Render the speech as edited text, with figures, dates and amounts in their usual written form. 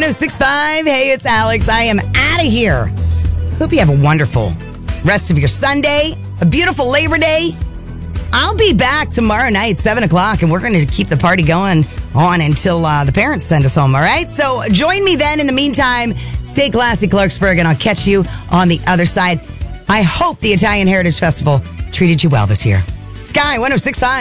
1065. Hey, it's Alex. I am out of here. Hope you have a wonderful rest of your Sunday, a beautiful Labor Day. I'll be back tomorrow night, 7 o'clock, and we're going to keep the party going on until the parents send us home, all right? So join me then. In the meantime, stay classy, Clarksburg, and I'll catch you on the other side. I hope the Italian Heritage Festival treated you well this year. Sky 1065.